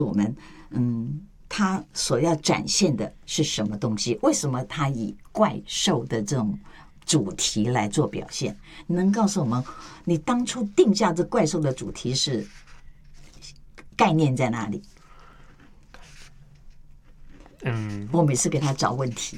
我们他所要展现的是什么东西？为什么他以怪兽的这种主题来做表现？你能告诉我们，你当初定下这怪兽的主题是概念在哪里？我每次给他找问题。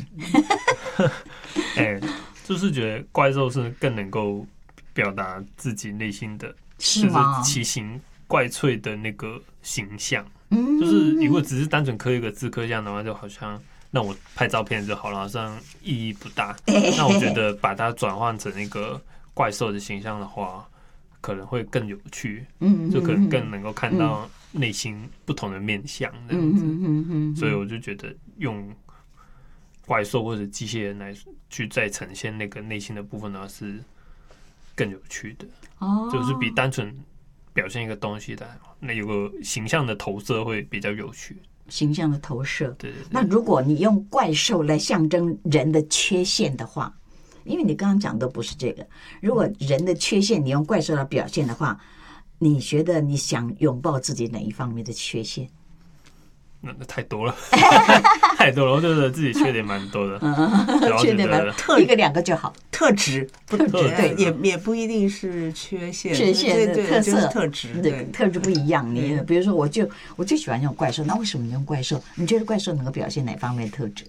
就是觉得怪兽是更能够表达自己内心的， 是吗？ 就是奇形怪祟的那个形象。就是如果只是单纯刻一个字刻像的话，就好像让我拍照片就好了，好像意义不大。那我觉得把它转换成那个怪兽的形象的话，可能会更有趣。就可能更能够看到内心不同的面向这样子。所以我就觉得用怪兽或者机器人来去再呈现那个内心的部分的话，是更有趣的。就是比单纯表现一个东西的，那有个形象的投射会比较有趣。 形象的投射， 对。 那如果你用怪兽来象征人的缺陷的话，因为你刚刚讲的不是这个，如果人的缺陷你用怪兽来表现的话，你觉得你想拥抱自己哪一方面的缺陷？ 那太多了，太多了。我觉得自己缺点蛮多的， 缺点蛮多，一个两个就好。 特质， 对， 也不一定是缺陷的特色， 就是特质， 对，特质不一样。你比如说，我就喜欢用怪兽，那为什么你用怪兽？你觉得怪兽能够表现哪方面的特质？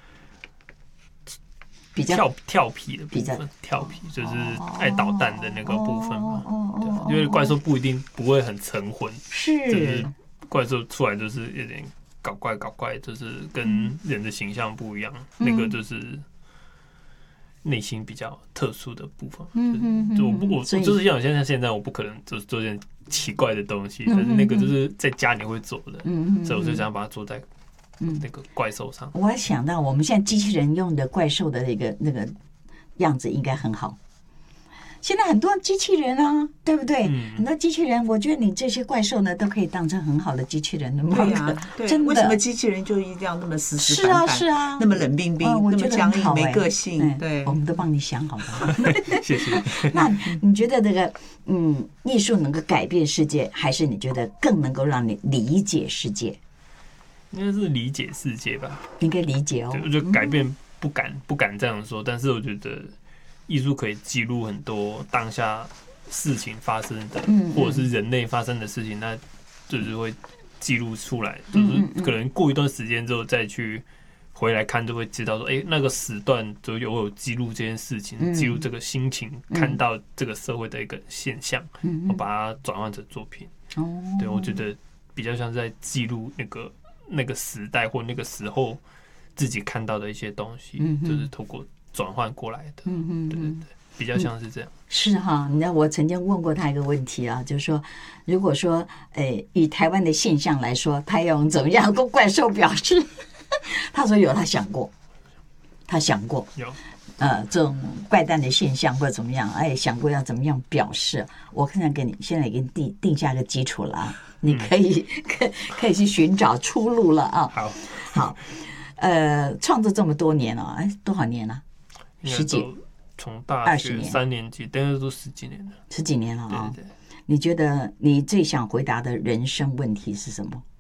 比较调皮的部分，调皮就是爱捣蛋的那个部分嘛。因为怪兽不会很沉浑，就是怪兽出来就是有点搞怪，就是跟人的形象不一样。那个就是内心比较特殊的部分。我就是像现在我不可能做件奇怪的东西，但是那个就是在家里会做的。所以我就想把它做在那个怪兽上。 我还想到我们现在机器人用的怪兽的那个样子应该很好。现在很多机器人啊，对不对？很多机器人，我觉得你这些怪兽呢，都可以当成很好的机器人的模样。 对， 真的。 为什么机器人就一定要那么死死板板？ 是啊， 那么冷冰冰，那么僵硬，没个性？对， 我们都帮你想好了。 谢谢。 那你觉得这个艺术能够改变世界，还是你觉得更能够让你理解世界？ 应该是理解世界吧。 你可以理解哦。 我觉得改变不敢这样说，但是我觉得艺术可以记录很多当下事情发生的，或者是人类发生的事情，那就是会记录出来，就是可能过一段时间之后再去回来看，就会知道说，那个时段就有记录这件事情，记录这个心情，看到这个社会的一个现象，我把它转换成作品。对，我觉得比较像是在记录那个时代或那个时候自己看到的一些东西，就是透过转换过来的。对，比较像是这样。 是哈，你知道我曾经问过他一个问题啊，就是说，如果说以台湾的现象来说，他要用怎么样跟怪兽表示？他说有，他想过有。 这种怪诞的现象或者怎么样，想过要怎么样表示。我现在给你定下个基础了啊，你可以去寻找出路了啊。好，创作这么多年了，多少年了？10几， 从大学3年级，但是都10几年了。 10几年了啊。 对。 你觉得你最想回答的人生问题是什么？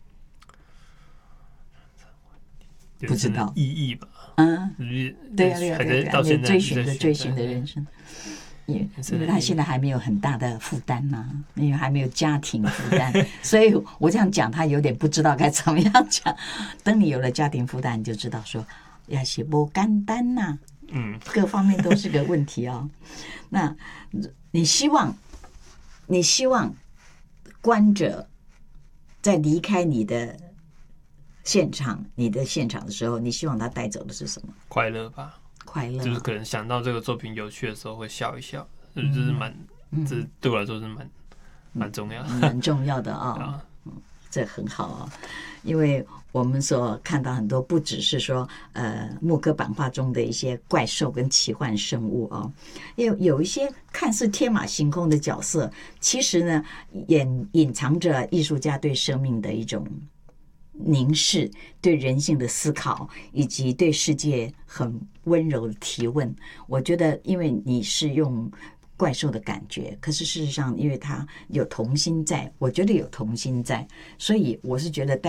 不知道意义吧？ 对啊，你追寻的人生，因为他现在还没有很大的负担嘛，因为还没有家庭负担，所以我这样讲他有点不知道该怎么样讲。等你有了家庭负担，你就知道说要是不简单呐，各方面都是个问题哦。那你希望观者在离开你的现场的时候，你希望他带走的是什么？ 快乐吧， 快乐， 就是可能想到这个作品有趣的时候会笑一笑，就是这对我来说是蛮重要的， 蛮重要的啊。这很好啊，因为我们所看到很多不只是说木刻版画中的一些怪兽跟奇幻生物啊，有一些看似天马行空的角色，其实呢隐藏着艺术家对生命的一种凝视，对人性的思考，以及对世界很温柔的提问。我觉得因为你是用怪兽的感觉，可是事实上因为它有童心在，我觉得有童心在，所以我是觉得